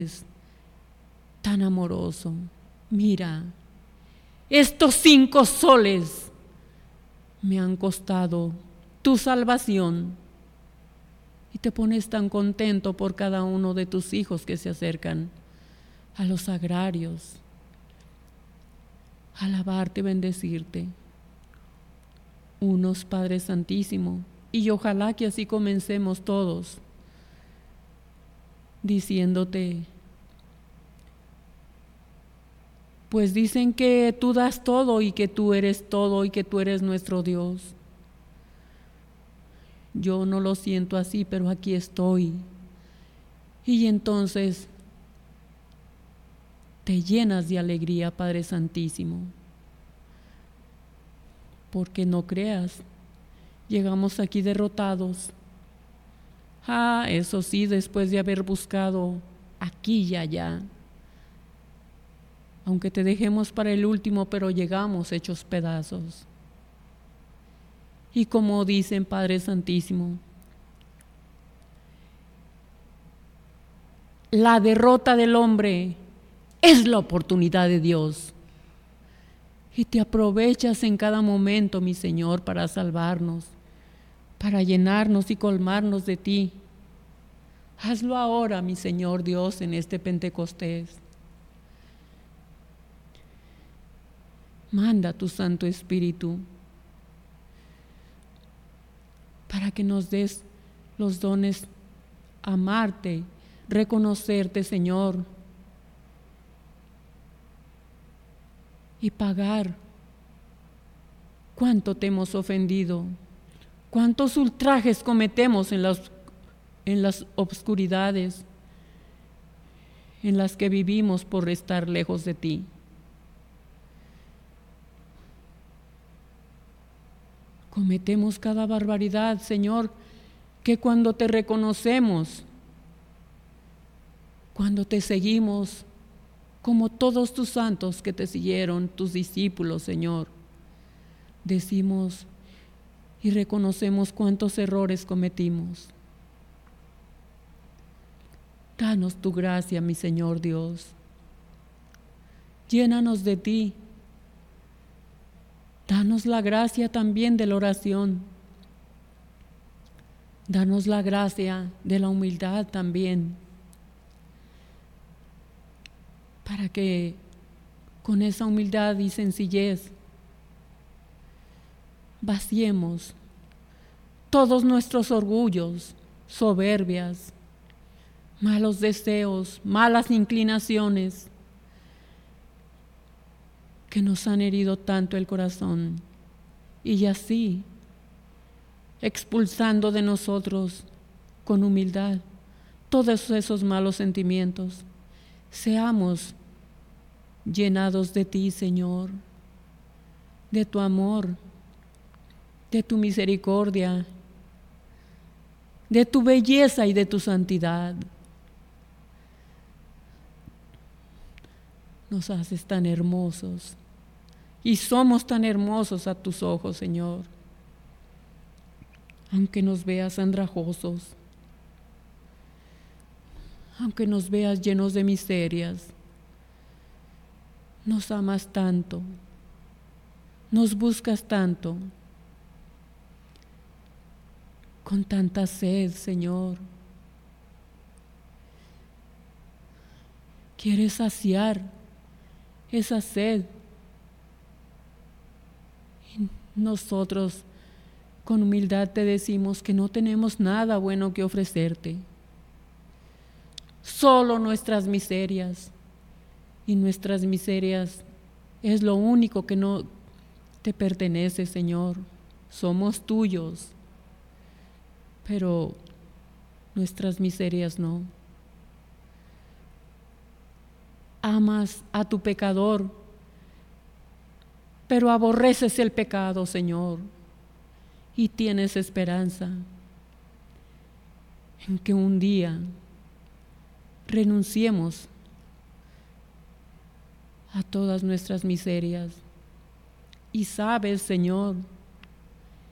tan amoroso. Mira, estos 5 soles me han costado tu salvación. Y te pones tan contento por cada uno de tus hijos que se acercan a los sagrarios, a alabarte y bendecirte. Unos, Padre Santísimo, y ojalá que así comencemos todos, diciéndote, pues dicen que tú das todo y que tú eres todo y que tú eres nuestro Dios. Yo no lo siento así, pero aquí estoy. Y entonces te llenas de alegría, Padre Santísimo. Porque no creas, llegamos aquí derrotados. Eso sí, después de haber buscado aquí y allá. Aunque te dejemos para el último, pero llegamos hechos pedazos. Y como dicen, Padre Santísimo, la derrota del hombre es la oportunidad de Dios. Y te aprovechas en cada momento, mi Señor, para salvarnos, para llenarnos y colmarnos de ti. Hazlo ahora, mi Señor Dios, en este Pentecostés. Manda tu Santo Espíritu para que nos des los dones, amarte, reconocerte, Señor, y pagar cuánto te hemos ofendido, cuántos ultrajes cometemos en las obscuridades en las que vivimos por estar lejos de ti. Cometemos cada barbaridad, Señor, que cuando te reconocemos, cuando te seguimos, como todos tus santos que te siguieron, tus discípulos, Señor, decimos y reconocemos cuántos errores cometimos. Danos tu gracia, mi Señor Dios. Llénanos de ti. Danos la gracia también de la oración. Danos la gracia de la humildad también, para que con esa humildad y sencillez vaciemos todos nuestros orgullos, soberbias, malos deseos, malas inclinaciones que nos han herido tanto el corazón, y así, expulsando de nosotros con humildad todos esos malos sentimientos, seamos llenados de ti, Señor, de tu amor, de tu misericordia, de tu belleza y de tu santidad. Nos haces tan hermosos y somos tan hermosos a tus ojos, Señor. Aunque nos veas andrajosos, aunque nos veas llenos de miserias, nos amas tanto, nos buscas tanto, con tanta sed, Señor. Quieres saciar esa sed. Y nosotros con humildad te decimos que no tenemos nada bueno que ofrecerte, solo nuestras miserias, y nuestras miserias es lo único que no te pertenece, Señor. Somos tuyos, pero nuestras miserias no. Amas a tu pecador, pero aborreces el pecado, Señor, y tienes esperanza en que un día renunciemos a todas nuestras miserias. Y sabes, Señor,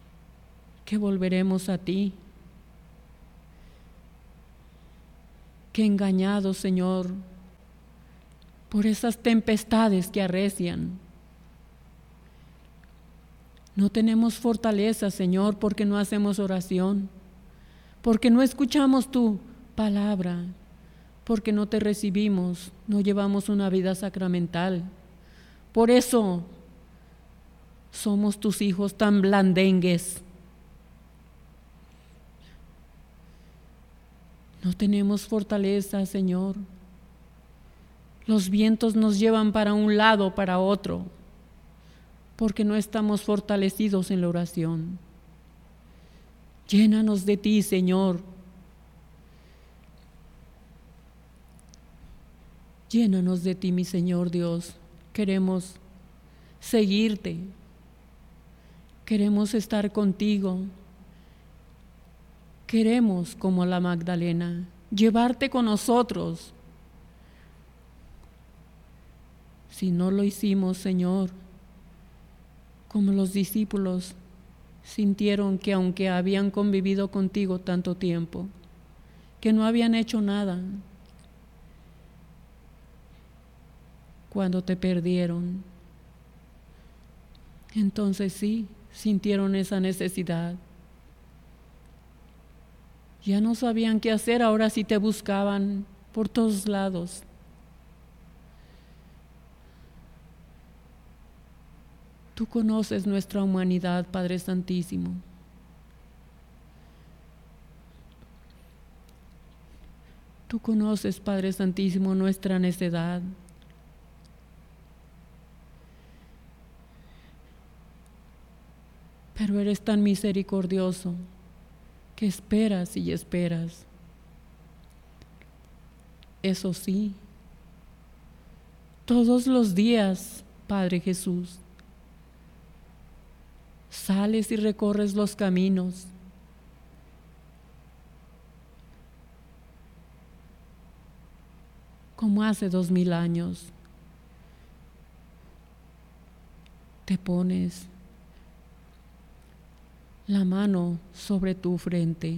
que volveremos a ti, que engañados, Señor, por esas tempestades que arrecian. No tenemos fortaleza, Señor, porque no hacemos oración, porque no escuchamos tu palabra, porque no te recibimos, no llevamos una vida sacramental. Por eso somos tus hijos tan blandengues. No tenemos fortaleza, Señor. Los vientos nos llevan para un lado, para otro, porque no estamos fortalecidos en la oración. Llénanos de ti, Señor. Llénanos de ti, mi Señor Dios. Queremos seguirte. Queremos estar contigo. Queremos, como la Magdalena, llevarte con nosotros. Si no lo hicimos, Señor, como los discípulos sintieron que aunque habían convivido contigo tanto tiempo, que no habían hecho nada, cuando te perdieron, entonces sí, sintieron esa necesidad. Ya no sabían qué hacer, ahora sí te buscaban por todos lados. Tú conoces nuestra humanidad, Padre Santísimo. Tú conoces, Padre Santísimo, nuestra necedad. Pero eres tan misericordioso que esperas y esperas. Eso sí, todos los días, Padre Jesús, sales y recorres los caminos. Como hace 2000 años, te pones la mano sobre tu frente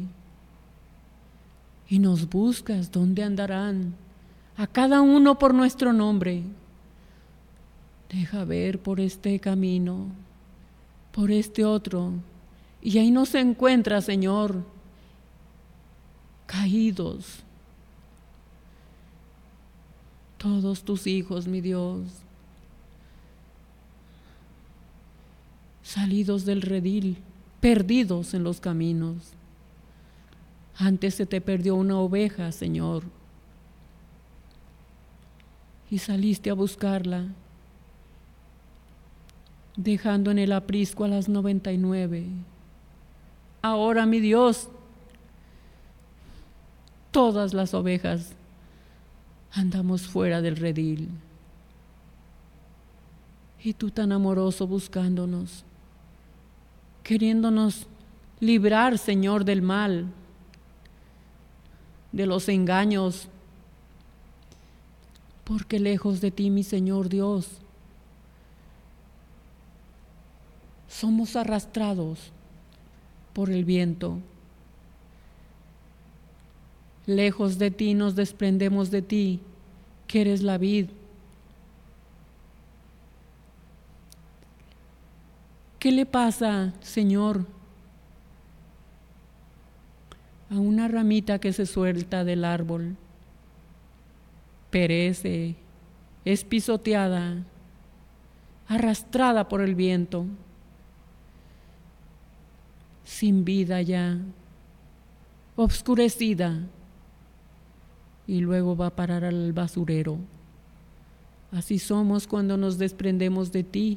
y nos buscas dónde andarán, a cada uno por nuestro nombre. Deja ver por este camino, por este otro, y ahí nos encuentra, Señor, caídos, todos tus hijos, mi Dios, salidos del redil, perdidos en los caminos. Antes se te perdió una oveja, Señor, y saliste a buscarla, dejando en el aprisco a las 99. Ahora, mi Dios, todas las ovejas andamos fuera del redil. Y tú tan amoroso buscándonos, queriéndonos librar, Señor, del mal, de los engaños, porque lejos de ti, mi Señor Dios, somos arrastrados por el viento. Lejos de ti nos desprendemos de ti, que eres la vid. ¿Qué le pasa, Señor, a una ramita que se suelta del árbol? Perece, es pisoteada, arrastrada por el viento, sin vida ya, obscurecida, y luego va a parar al basurero. Así somos cuando nos desprendemos de ti.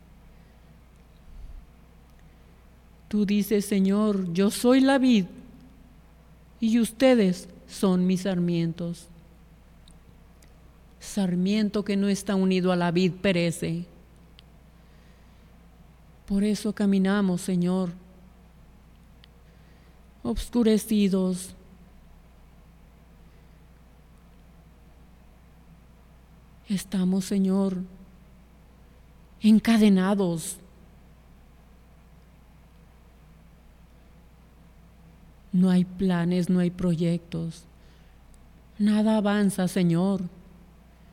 Tú dices, Señor, yo soy la vid y ustedes son mis sarmientos. Sarmiento que no está unido a la vid perece. Por eso caminamos, Señor, obscurecidos. Estamos, Señor, encadenados. No hay planes, no hay proyectos. Nada avanza, Señor.